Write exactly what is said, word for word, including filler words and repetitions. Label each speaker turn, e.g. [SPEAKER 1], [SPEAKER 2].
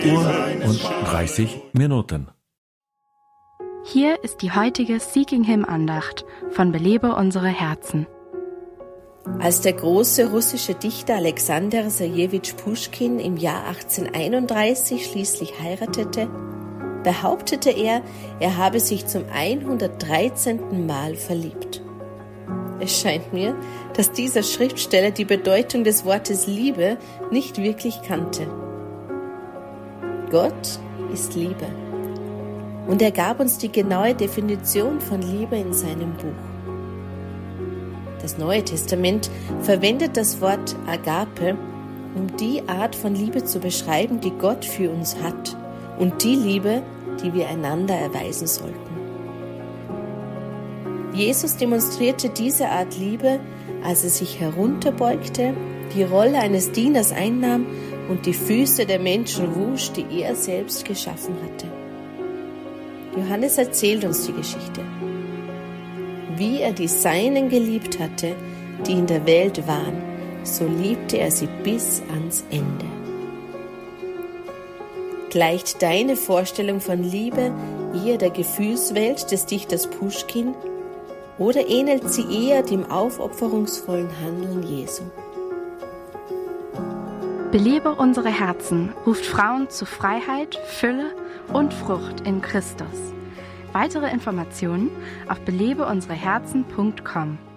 [SPEAKER 1] Uhr und dreißig Minuten.
[SPEAKER 2] Hier ist die heutige Seeking Him Andacht von Belebe unsere Herzen.
[SPEAKER 3] Als der große russische Dichter Alexander Sergejewitsch Puschkin im Jahr achtzehnhunderteinunddreißig schließlich heiratete, behauptete er, er habe sich zum hundertdreizehnten Mal verliebt. Es scheint mir, dass dieser Schriftsteller die Bedeutung des Wortes Liebe nicht wirklich kannte. Gott ist Liebe. Und er gab uns die genaue Definition von Liebe in seinem Buch. Das Neue Testament verwendet das Wort Agape, um die Art von Liebe zu beschreiben, die Gott für uns hat und die Liebe, die wir einander erweisen sollten. Jesus demonstrierte diese Art Liebe, als er sich herunterbeugte, die Rolle eines Dieners einnahm und die Füße der Menschen wusch, die er selbst geschaffen hatte. Johannes erzählt uns die Geschichte. Wie er die Seinen geliebt hatte, die in der Welt waren, so liebte er sie bis ans Ende. Gleicht deine Vorstellung von Liebe eher der Gefühlswelt des Dichters Puschkin oder ähnelt sie eher dem aufopferungsvollen Handeln Jesu?
[SPEAKER 2] Belebe unsere Herzen ruft Frauen zu Freiheit, Fülle und Frucht in Christus. Weitere Informationen auf belebe unsere Herzen punkt com.